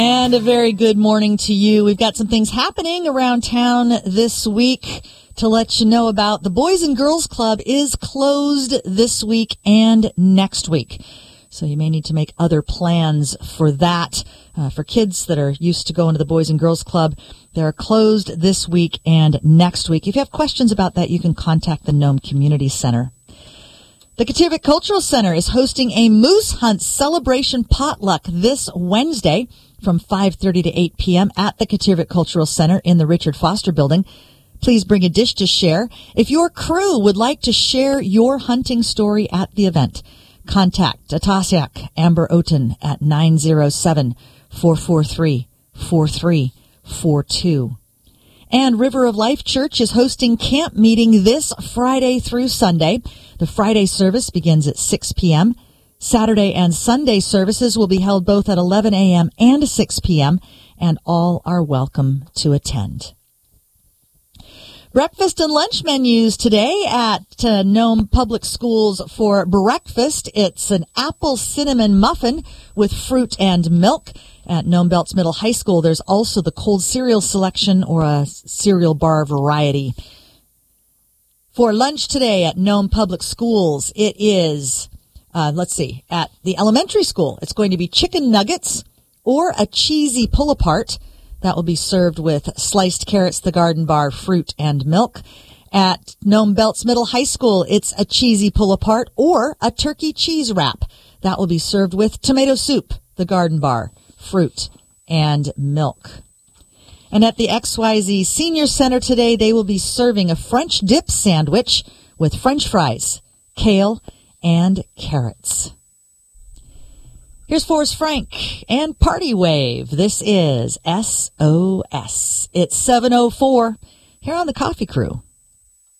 And a very good morning to you. We've got some things happening around town this week to let you know about. The Boys and Girls Club is closed this week and next week. So you may need to make other plans for that. For kids that are used to going to the Boys and Girls Club, they're closed this week and next week. If you have questions about that, you can contact the Nome Community Center. The Kativik Cultural Center is hosting a moose hunt celebration potluck this Wednesday from 5:30 to 8 p.m. at the Kativik Cultural Center in the Richard Foster Building. Please bring a dish to share. If your crew would like to share your hunting story at the event, contact Atasiak Amber Oten at 907-443-4342. And River of Life Church is hosting camp meeting this Friday through Sunday. The Friday service begins at 6 p.m. Saturday and Sunday services will be held both at 11 a.m. and 6 p.m., and all are welcome to attend. Breakfast and lunch menus today at Nome Public Schools for breakfast. It's an apple cinnamon muffin with fruit and milk. At Nome Belts Middle High School, there's also the cold cereal selection or a cereal bar variety. For lunch today at Nome Public Schools, it is, at the elementary school, it's going to be chicken nuggets or a cheesy pull-apart. That will be served with sliced carrots, the garden bar, fruit, and milk. At Nome Belts Middle High School, it's a cheesy pull-apart or a turkey cheese wrap. That will be served with tomato soup, the garden bar, fruit, and milk. And at the XYZ Senior Center today, they will be serving a French dip sandwich with French fries, kale, and carrots. Here's Forrest Frank and Party Wave. This is SOS. It's 7:04 here on the Coffee Crew.